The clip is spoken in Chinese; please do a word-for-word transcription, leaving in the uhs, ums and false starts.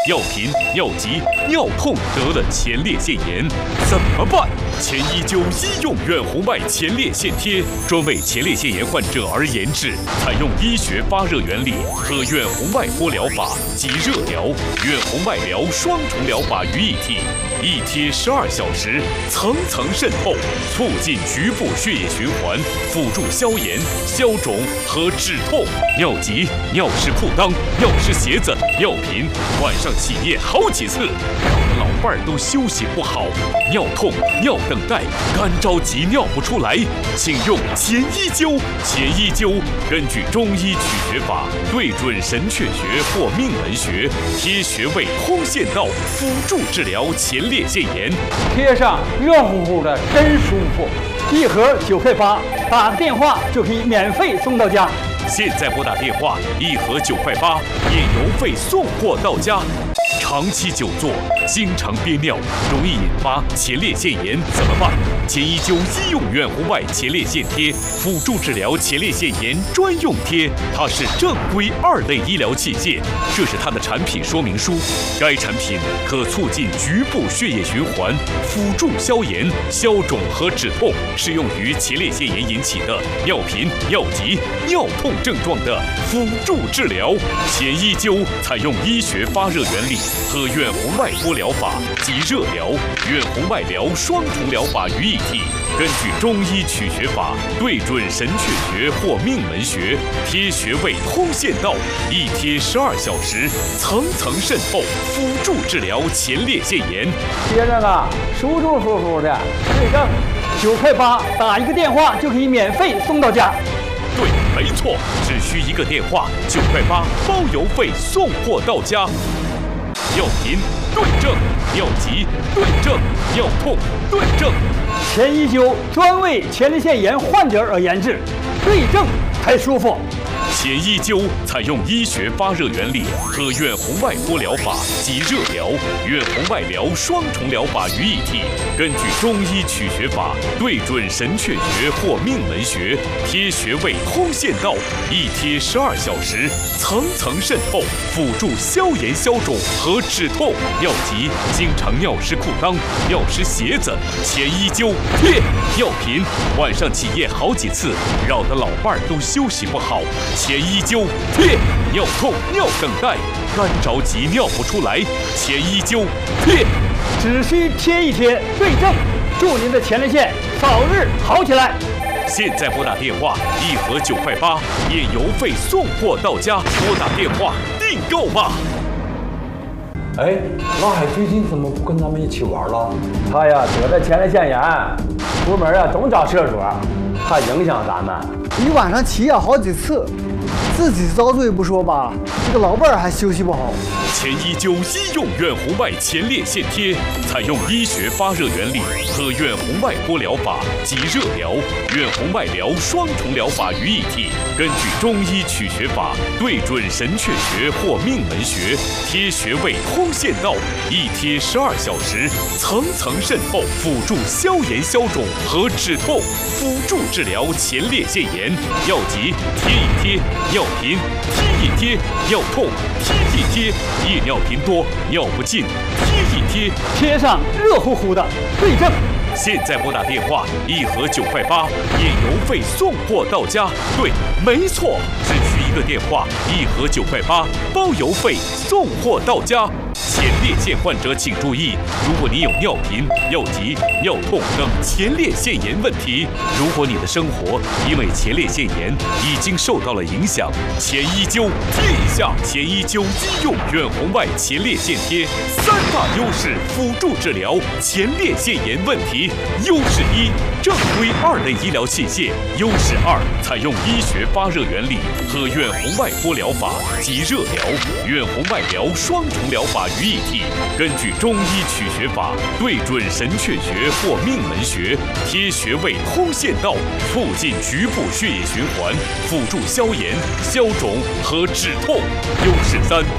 尿频、尿急、尿痛得了前列腺炎，怎么办？钱一灸医用远红外前列腺贴，专为前列腺炎患者而研制，采用医学发热原理和远红外波疗法及热疗、远红外疗双重疗法于一体，一贴十二小时，层层渗透，促进局部血液循环，辅助消炎、消肿和止痛。尿急、尿湿裤裆、尿湿鞋子、尿频，晚上起夜好几次，搞得老伴儿都休息不好。尿痛、尿等待、干着急尿不出来，请用钱一灸。钱一灸根据中医取穴法，对准神阙穴或命门穴，贴穴位通线道，辅助治疗前列腺炎。 贴上热乎乎的，真舒服。一盒九块八，打个电话就可以免费送到家。 现在拨打电话，一盒九块八，免邮费送货到家。长期久坐，经常憋尿，容易引发前列腺炎，怎么办？钱一灸医用远红外前列腺贴，辅助治疗前列腺炎专用贴，它是正规二类医疗器械。这是它的产品说明书。该产品可促进局部血液循环，辅助消炎、消肿和止痛，适用于前列腺炎引起的尿频、尿急、尿痛症状的辅助治疗。钱一灸采用医学发热原理和远红外波疗法及热疗、远红外疗双重疗法于一体，根据中医取穴法，对准神阙穴或命门穴，贴穴位通线道，一贴十二小时，层层渗透，辅助治疗前列腺炎。 贴着呢，舒舒服服的，对症。九块八，打一个电话就可以免费送到家。 对，没错，只需一个电话，九块八，包邮费送货到家。尿频对症，尿急对症，尿痛对症。 钱一灸专为前列腺炎患者而研制，对症才舒服。 钱一灸采用医学发热原理和远红外波疗法及热疗、远红外疗双重疗法于一体，根据中医取穴法，对准神阙穴或命门穴，贴穴位通线道，一贴十二小时，层层渗透，辅助消炎消肿和止痛。尿急，经常尿湿裤裆、尿湿鞋子，钱一灸贴。尿频，晚上起夜好几次，扰得老伴儿都休息不好。钱一灸贴。尿痛、尿等待、干着急尿不出来，钱一灸贴。 只需贴一贴，对症，祝您的前列腺早日好起来。 现在拨打电话，一盒九块八，免邮费送货到家。拨打电话订购吧。 哎，老海最近怎么不跟咱们一起玩了？ 他呀得了前列腺炎，出门啊总找厕所，怕影响咱们。 一晚上起夜好几次，自己遭罪不说吧，这个老伴儿还休息不好。 钱一灸医用远红外前列腺贴，采用医学发热原理和远红外波疗法及热疗、远红外疗双重疗法于一体，根据中医取穴法，对准神阙穴或命门穴，贴穴位通线道，一贴十二小时，层层渗透，辅助消炎消肿和止痛，辅助治疗前列腺炎。尿急贴一贴，尿频贴一贴，尿痛贴一贴，夜尿频多、尿不尽，贴一贴， 贴上热乎乎的，对症。 现在拨打电话，一盒九块八，免邮费送货到家。对，没错，只需一个电话，一盒九块八，包邮费送货到家。前列腺患者请注意，如果你有尿频、尿急、尿痛等前列腺炎问题，如果你的生活因为前列腺炎已经受到了影响，钱一灸贴一下。钱一灸医用远红外前列腺贴，三大优势辅助治疗前列腺炎问题。优势一，正规二类医疗器械；优势二，采用医学发热原理和远红外波疗法及热疗、远红外疗双重疗法于一体，根据中医取穴法，对准神阙穴或命门穴，贴穴位通线道，促进局部血液循环，辅助消炎、消肿和止痛。优势三，